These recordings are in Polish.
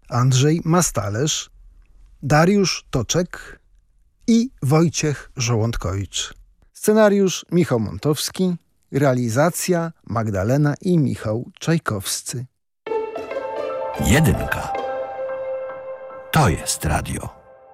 Andrzej Mastalerz, Dariusz Toczek i Wojciech Żołądkowicz. Scenariusz Michał Montowski, realizacja Magdalena i Michał Czajkowscy. Jedynka. To jest radio.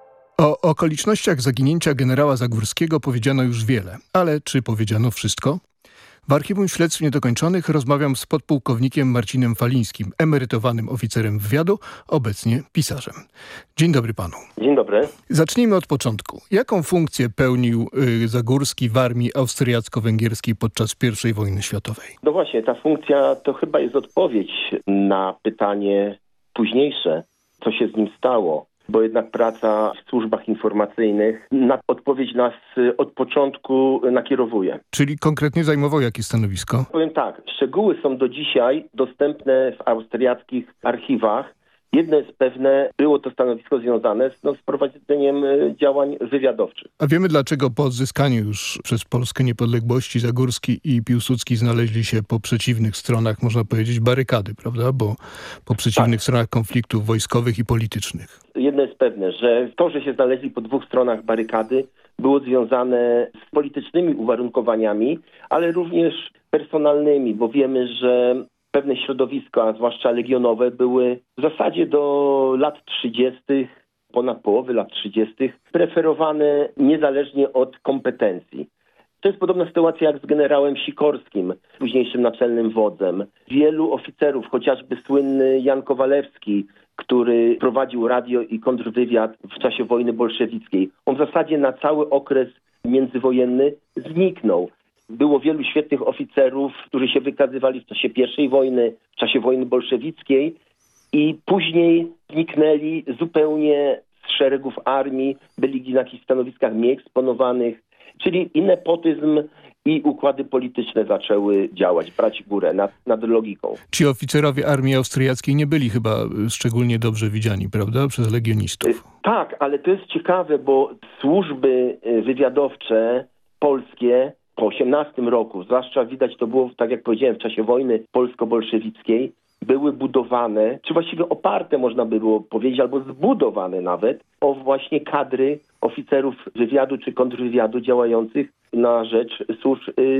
O okolicznościach zaginięcia generała Zagórskiego powiedziano już wiele, ale czy powiedziano wszystko? W Archiwum Śledztw Niedokończonych rozmawiam z podpułkownikiem Marcinem Falińskim, emerytowanym oficerem wywiadu, obecnie pisarzem. Dzień dobry panu. Dzień dobry. Zacznijmy od początku. Jaką funkcję pełnił Zagórski w armii austriacko-węgierskiej podczas I wojny światowej? No właśnie, ta funkcja to chyba jest odpowiedź na pytanie późniejsze, co się z nim stało. Bo jednak praca w służbach informacyjnych na odpowiedź nas od początku nakierowuje. Czyli konkretnie zajmował jakie stanowisko? Powiem tak, szczegóły są do dzisiaj dostępne w austriackich archiwach. Jedno jest pewne, było to stanowisko związane z prowadzeniem działań wywiadowczych. A wiemy, dlaczego po odzyskaniu już przez Polskę niepodległości Zagórski i Piłsudski znaleźli się po przeciwnych stronach, można powiedzieć, barykady, prawda? Bo po przeciwnych stronach konfliktów wojskowych i politycznych. Jedno jest pewne, że to, że się znaleźli po dwóch stronach barykady, było związane z politycznymi uwarunkowaniami, ale również personalnymi, bo wiemy, że pewne środowiska, zwłaszcza legionowe, były w zasadzie do lat 30., ponad połowy lat 30., preferowane niezależnie od kompetencji. To jest podobna sytuacja jak z generałem Sikorskim, późniejszym naczelnym wodzem. Wielu oficerów, chociażby słynny Jan Kowalewski, który prowadził radio i kontrwywiad w czasie wojny bolszewickiej, on w zasadzie na cały okres międzywojenny zniknął. Było wielu świetnych oficerów, którzy się wykazywali w czasie I wojny, w czasie wojny bolszewickiej i później zniknęli zupełnie z szeregów armii, byli na jakichś stanowiskach mniej eksponowanych, czyli i nepotyzm, i układy polityczne zaczęły działać, brać górę nad logiką. Ci oficerowie armii austriackiej nie byli chyba szczególnie dobrze widziani, prawda, przez legionistów? Tak, ale to jest ciekawe, bo służby wywiadowcze polskie po 18 roku, zwłaszcza widać to było, tak jak powiedziałem, w czasie wojny polsko-bolszewickiej, były budowane, czy właściwie oparte można by było powiedzieć, albo zbudowane nawet, o właśnie kadry oficerów wywiadu czy kontrwywiadu działających na rzecz służb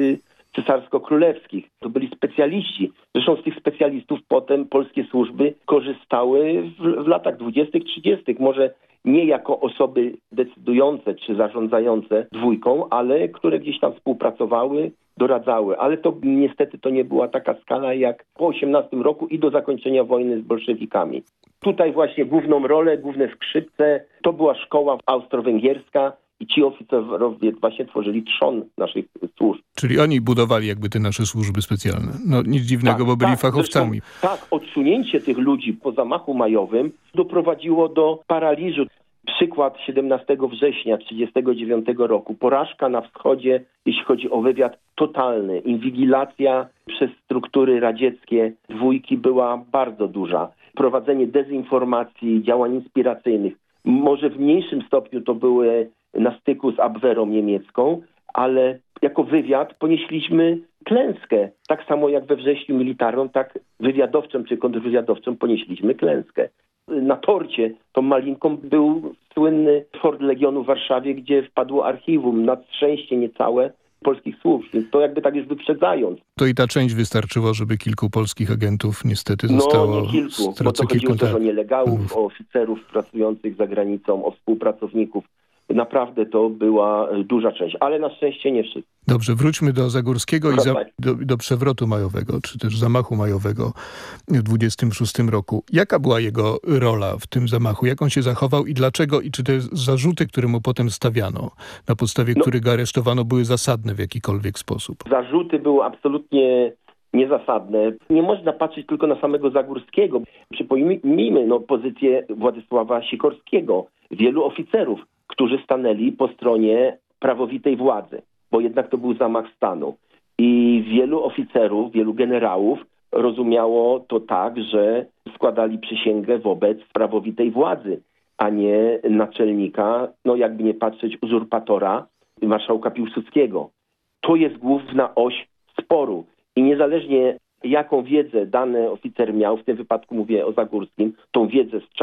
cesarsko-królewskich. To byli specjaliści. Zresztą z tych specjalistów potem polskie służby korzystały w latach 20., 30. Może nie jako osoby decydujące czy zarządzające dwójką, ale które gdzieś tam współpracowały, doradzały. Ale to niestety to nie była taka skala jak po 18 roku i do zakończenia wojny z bolszewikami. Tutaj właśnie główną rolę, główne skrzypce to była szkoła austro-węgierska i ci oficerowie właśnie tworzyli trzon naszych służb. Czyli oni budowali jakby te nasze służby specjalne. No nic dziwnego, tak, bo byli fachowcami. Zresztą, tak, odsunięcie tych ludzi po zamachu majowym doprowadziło do paraliżu. Przykład 17 września 1939 roku. Porażka na wschodzie, jeśli chodzi o wywiad totalny. Inwigilacja przez struktury radzieckie dwójki była bardzo duża. Prowadzenie dezinformacji, działań inspiracyjnych. Może w mniejszym stopniu to były na styku z Abwehrą niemiecką, ale jako wywiad ponieśliśmy klęskę. Tak samo jak we wrześniu militarną, tak wywiadowczą czy kontrwywiadowczą ponieśliśmy klęskę. Na torcie tą malinką był słynny Fort Legionu w Warszawie, gdzie wpadło archiwum na szczęście niecałe polskich służb. Więc to jakby tak już wyprzedzając. To i ta część wystarczyła, żeby kilku polskich agentów niestety zostało... No nie kilku, bo to chodziło też o nielegałów, o oficerów pracujących za granicą, o współpracowników. Naprawdę to była duża część, ale na szczęście nie wszyscy. Dobrze, wróćmy do Zagórskiego i do przewrotu majowego, czy też zamachu majowego w 26 roku. Jaka była jego rola w tym zamachu? Jak on się zachował i dlaczego? I czy te zarzuty, które mu potem stawiano, na podstawie których go aresztowano, były zasadne w jakikolwiek sposób? Zarzuty były absolutnie niezasadne. Nie można patrzeć tylko na samego Zagórskiego. Przypomnijmy pozycję Władysława Sikorskiego, wielu oficerów, którzy stanęli po stronie prawowitej władzy, bo jednak to był zamach stanu. I wielu oficerów, wielu generałów rozumiało to tak, że składali przysięgę wobec prawowitej władzy, a nie naczelnika, jakby nie patrzeć, uzurpatora, marszałka Piłsudskiego. To jest główna oś sporu. I niezależnie jaką wiedzę dany oficer miał, w tym wypadku mówię o Zagórskim, tą wiedzę z